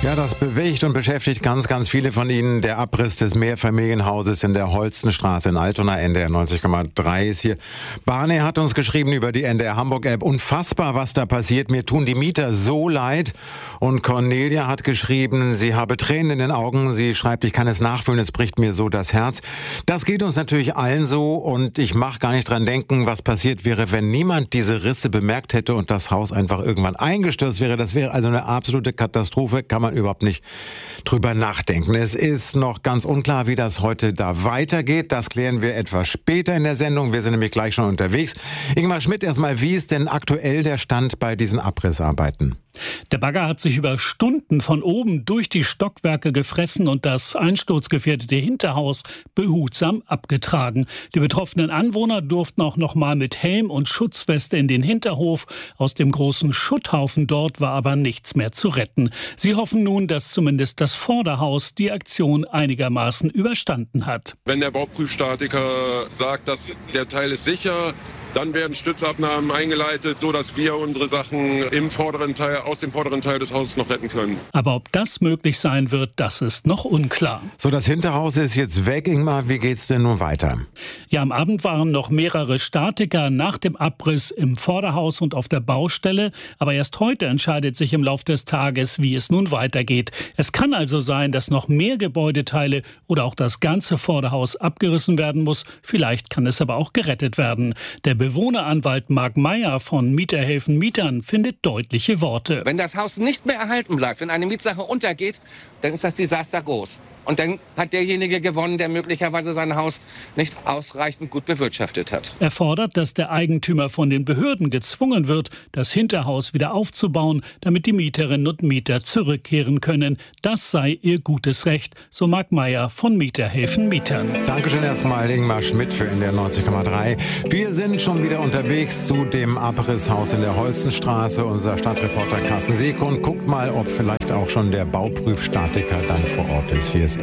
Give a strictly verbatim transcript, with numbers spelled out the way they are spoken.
Ja, das bewegt und beschäftigt ganz, ganz viele von Ihnen. Der Abriss des Mehrfamilienhauses in der Holstenstraße in Altona. N D R neunzig Komma drei ist hier. Barney hat uns geschrieben über die N D R Hamburg-App. Unfassbar, was da passiert. Mir tun die Mieter so leid. Und Cornelia hat geschrieben, sie habe Tränen in den Augen. Sie schreibt, ich kann es nachfühlen, es bricht mir so das Herz. Das geht uns natürlich allen so. Und ich mache gar nicht dran denken, was passiert wäre, wenn niemand diese Risse bemerkt hätte und das Haus einfach irgendwann eingestürzt wäre. Das wäre also eine absolute Katastrophe. Kann man überhaupt nicht drüber nachdenken. Es ist noch ganz unklar, wie das heute da weitergeht. Das klären wir etwas später in der Sendung. Wir sind nämlich gleich schon unterwegs. Ingmar Schmidt, erstmal, wie ist denn aktuell der Stand bei diesen Abrissarbeiten? Der Bagger hat sich über Stunden von oben durch die Stockwerke gefressen und das einsturzgefährdete Hinterhaus behutsam abgetragen. Die betroffenen Anwohner durften auch noch mal mit Helm und Schutzweste in den Hinterhof. Aus dem großen Schutthaufen dort war aber nichts mehr zu retten. Sie hoffen nun, dass zumindest das Vorderhaus die Aktion einigermaßen überstanden hat. Wenn der Bauprüfstatiker sagt, dass der Teil ist sicher, dann werden Stützabnahmen eingeleitet, so dass wir unsere Sachen im vorderen Teil, aus dem vorderen Teil des Hauses noch retten können. Aber ob das möglich sein wird, das ist noch unklar. So, das Hinterhaus ist jetzt weg, Ingmar. Wie geht's denn nun weiter? Ja, am Abend waren noch mehrere Statiker nach dem Abriss im Vorderhaus und auf der Baustelle. Aber erst heute entscheidet sich im Lauf des Tages, wie es nun weitergeht. Es kann also sein, dass noch mehr Gebäudeteile oder auch das ganze Vorderhaus abgerissen werden muss. Vielleicht kann es aber auch gerettet werden. Der Bewohneranwalt Marc Meyer von Mieter helfen Mietern findet deutliche Worte. Wenn das Haus nicht mehr erhalten bleibt, wenn eine Mietsache untergeht, dann ist das Desaster groß. Und dann hat derjenige gewonnen, der möglicherweise sein Haus nicht ausreichend gut bewirtschaftet hat. Er fordert, dass der Eigentümer von den Behörden gezwungen wird, das Hinterhaus wieder aufzubauen, damit die Mieterinnen und Mieter zurückkehren können. Das sei ihr gutes Recht, so Marc Meyer von Mieter helfen Mietern. Dankeschön erstmal Ingmar Schmidt für N D R neunzig Komma drei. Wir sind schon wieder unterwegs zu dem Abrisshaus in der Holstenstraße. Unser Stadtreporter Carsten Seekund guckt mal, ob vielleicht auch schon der Bauprüfstatiker dann vor Ort ist. Hier ist